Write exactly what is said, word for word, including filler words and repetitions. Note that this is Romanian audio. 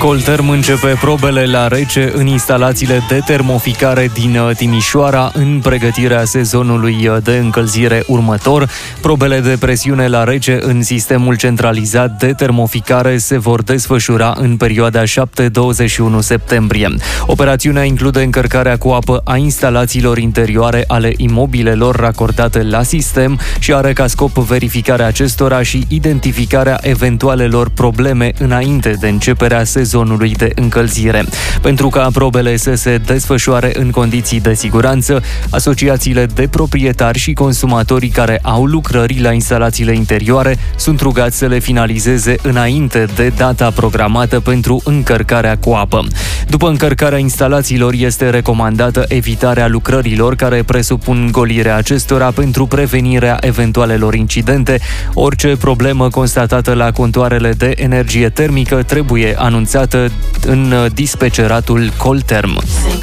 Colterm începe probele la rece în instalațiile de termoficare din Timișoara în pregătirea sezonului de încălzire următor. Probele de presiune la rece în sistemul centralizat de termoficare se vor desfășura în perioada șapte douăzeci și unu septembrie. Operațiunea include încărcarea cu apă a instalațiilor interioare ale imobilelor racordate la sistem și are ca scop verificarea acestora și identificarea eventualelor probleme înainte de începerea sezonului de încălzire. Pentru ca probele să se desfășoare în condiții de siguranță, asociațiile de proprietari și consumatorii care au lucrări la instalațiile interioare sunt rugați să le finalizeze înainte de data programată pentru încărcarea cu apă. După încărcarea instalațiilor, este recomandată evitarea lucrărilor care presupun golirea acestora pentru prevenirea eventualelor incidente. Orice problemă constatată la contoarele de energie termică trebuie anunțată în dispeceratul Colterm.